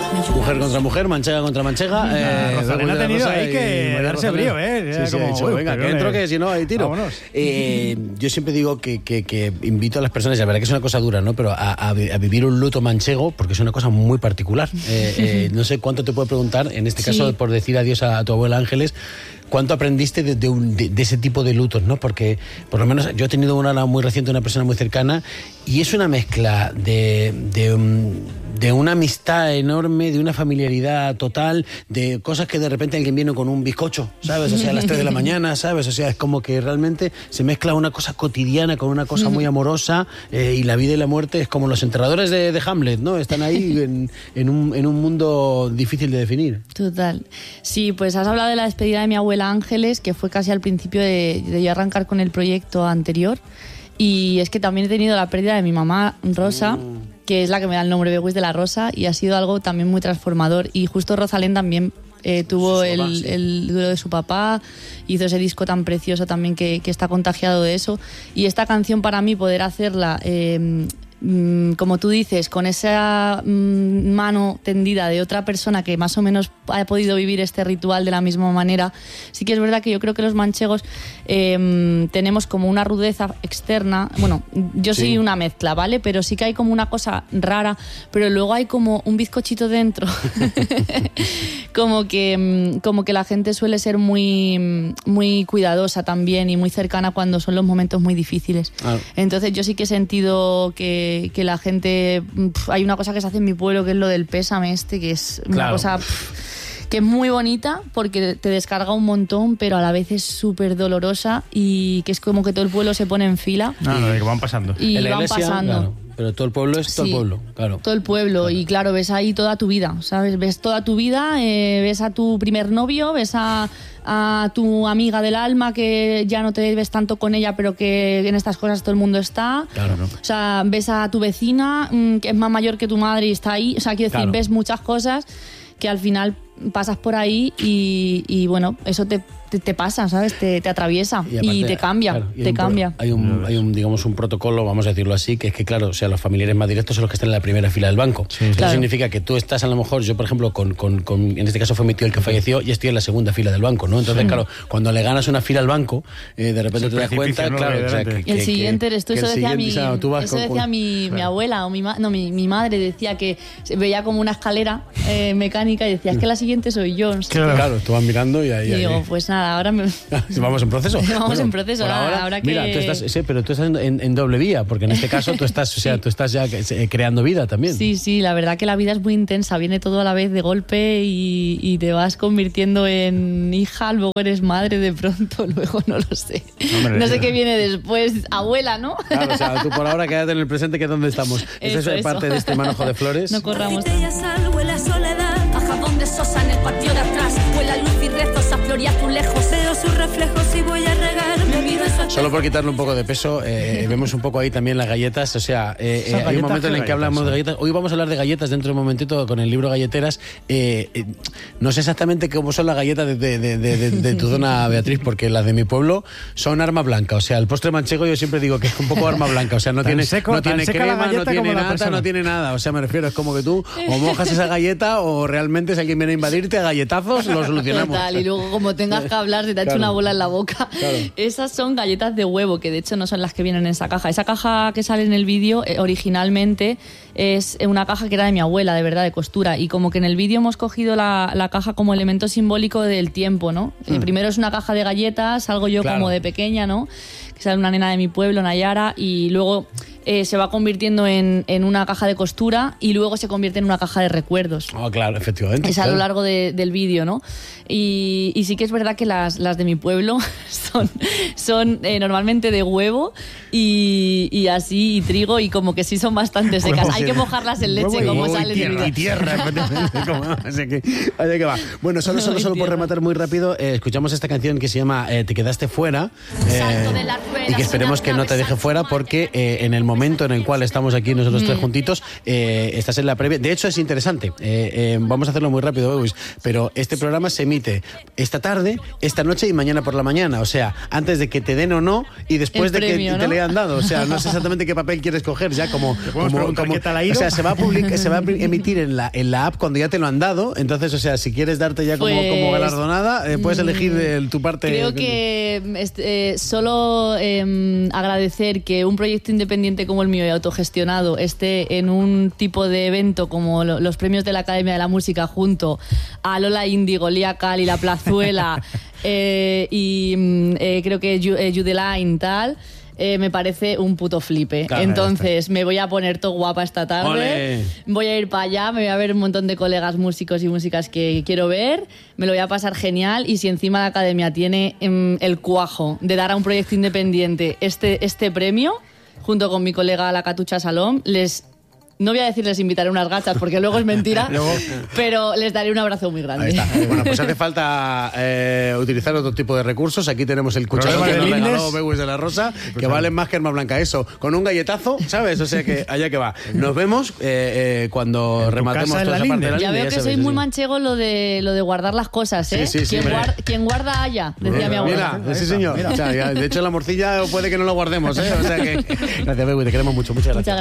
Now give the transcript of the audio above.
Mujer contra mujer, manchega contra manchega. Rosalén ha tenido ahí que darse brío, Sí, como, dicho, venga, que entro, que si no, ahí tiro. Yo siempre digo que invito a las personas, y la verdad que es una cosa dura, ¿no? Pero a vivir un luto manchego, porque es una cosa muy particular. No sé cuánto te puedo preguntar, en este caso, por decir adiós a tu abuela Ángeles, ¿cuánto aprendiste de ese tipo de lutos, ¿no? Porque, por lo menos, yo he tenido una muy reciente, una persona muy cercana, y es una mezcla de una amistad enorme, de una familiaridad total, de cosas que de repente alguien viene con un bizcocho, ¿sabes? O sea, a las 3 de la mañana, ¿sabes? O sea, es como que realmente se mezcla una cosa cotidiana con una cosa muy amorosa, y la vida y la muerte es como los enterradores de Hamlet, ¿no? Están ahí en un mundo difícil de definir. Total. Sí, pues has hablado de la despedida de mi abuela Ángeles, que fue casi al principio de yo arrancar con el proyecto anterior. Y es que también he tenido la pérdida de mi mamá Rosa, que es la que me da el nombre Begüis de la Rosa, y ha sido algo también muy transformador. Y justo Rosalén también tuvo el duelo de su papá, hizo ese disco tan precioso también que está contagiado de eso. Y esta canción, para mí, poder hacerla, como tú dices, con esa mano tendida de otra persona que más o menos ha podido vivir este ritual de la misma manera, sí que es verdad que yo creo que los manchegos tenemos como una rudeza externa. Bueno, yo soy una mezcla, ¿vale? Pero sí que hay como una cosa rara, pero luego hay como un bizcochito dentro. como que la gente suele ser muy, muy cuidadosa también y muy cercana cuando son los momentos muy difíciles. Entonces yo sí que he sentido que la gente... hay una cosa que se hace en mi pueblo, que es lo del pésame que es una cosa... que es muy bonita porque te descarga un montón, pero a la vez es súper dolorosa, y que es como que todo el pueblo se pone en fila. Que van pasando. Y en la van iglesia, pasando. Claro, pero todo el pueblo es todo el pueblo, claro. Todo el pueblo, y claro, ves ahí toda tu vida, ¿sabes? Ves toda tu vida, ves a tu primer novio, ves a tu amiga del alma que ya no te ves tanto con ella, pero que en estas cosas todo el mundo está. Claro. O sea, ves a tu vecina, que es más mayor que tu madre y está ahí. O sea, quiero decir, ves muchas cosas que al final pasas por ahí y bueno, eso te pasa, ¿sabes? Te atraviesa y, aparte, te cambia, claro, cambia. Hay un, digamos, un protocolo, vamos a decirlo así, que es que, claro, o sea, los familiares más directos son los que están en la primera fila del banco. Eso significa que tú estás, a lo mejor, yo, por ejemplo, en este caso fue mi tío el que falleció, y estoy en la segunda fila del banco, ¿no? Entonces, claro, cuando le ganas una fila al banco, de repente te das cuenta, claro, o sea, y el siguiente eres tú. Eso decía mi abuela, o mi madre decía que se veía como una escalera mecánica, y decía, es que la siguiente soy yo. No sé claro, tú vas mirando y ahí... Y digo, pues nada, ahora vamos en proceso. Vamos en proceso. Ahora que... Mira, tú estás, pero tú estás en doble vía, porque en este caso tú estás, o sea, tú estás ya creando vida también. Sí, la verdad que la vida es muy intensa, viene todo a la vez de golpe y te vas convirtiendo en hija, luego eres madre de pronto, luego no lo sé. No sé qué viene después, abuela, ¿no? Claro, o sea, tú por ahora quédate en el presente, que es donde estamos. Esa es parte de este manojo de flores. No corramos. Huele a soledad, a jabón de sosa en el patio de atrás, huele a luz y rezos, a flor y azulejos, veo sus reflejos y voy a regar mi vida. Solo por quitarle un poco de peso, vemos un poco ahí también las galletas, o sea, hay un momento en el que hablamos de galletas. Hoy vamos a hablar de galletas dentro de un momentito con el libro Galleteras. No sé exactamente cómo son las galletas de tu zona, Beatriz, porque las de mi pueblo son arma blanca, o sea, el postre manchego yo siempre digo que es un poco arma blanca, o sea, no tiene crema, no tiene nata, no tiene nada, o sea, me refiero, es como que tú o mojas esa galleta o realmente si alguien viene a invadirte a galletazos lo solucionamos. Total, y luego como tengas que hablar se te ha hecho una bola en la boca. Esas son galletas de huevo, que de hecho no son las que vienen en esa caja. Esa caja que sale en el vídeo originalmente es una caja que era de mi abuela, de verdad, de costura, y como que en el vídeo hemos cogido la caja como elemento simbólico del tiempo, ¿no? Primero es una caja de galletas, salgo yo como de pequeña, ¿no? Que sale una nena de mi pueblo, Nayara, y luego se va convirtiendo en una caja de costura y luego se convierte en una caja de recuerdos. Claro, efectivamente. Es a lo largo del vídeo, ¿no? Y sí que es verdad que las de mi pueblo son normalmente de huevo y así, y trigo, y como que sí son bastante secas. Hay que mojarlas en leche, como sale en el vídeo. Y tierra. Así que va. Bueno, solo por rematar muy rápido, escuchamos esta canción que se llama Te quedaste fuera, y que esperemos que no te deje fuera, porque en el momento momento en el cual estamos aquí nosotros tres juntitos, estás en la previa. De hecho, es interesante. Vamos a hacerlo muy rápido, Bewis, pero este programa se emite esta tarde, esta noche y mañana por la mañana. O sea, antes de que te den o no y después de que te le han dado. O sea, no sé exactamente qué papel quieres coger. Ya como ¿qué tal ha ido? O sea, se va a emitir en la app cuando ya te lo han dado. Entonces, o sea, si quieres darte ya como galardonada, puedes elegir tu parte. Creo que solo agradecer que un proyecto independiente como el mío y autogestionado esté en un tipo de evento como los premios de la Academia de la Música junto a Lola Índigo, Lía Cal y La Plazuela y creo que Judeline tal. Me parece un puto flipe. Claro, entonces me voy a poner todo guapa esta tarde. ¡Olé! Voy a ir para allá, me voy a ver un montón de colegas músicos y músicas que quiero ver, me lo voy a pasar genial y si encima la Academia tiene el cuajo de dar a un proyecto independiente este premio, junto con mi colega La Catucha Salom, no voy a decir les invitaré unas gachas porque luego es mentira, pero les daré un abrazo muy grande. Ahí está. Bueno, pues hace falta utilizar otro tipo de recursos. Aquí tenemos el cuchillo que nos regaló Bewis de la Rosa, que valen más que arma blanca. Eso, con un galletazo, ¿sabes? O sea que allá que va. Nos vemos cuando rematemos toda esa parte de la Ya veo que soy muy manchego lo de guardar las cosas, ¿eh? Sí, quien guarda haya, decía mi abuela. Mira, sí señor. O sea, de hecho la morcilla puede que no lo guardemos, ¿eh? O sea que... Gracias, Bewis, te queremos mucho. Muchas gracias.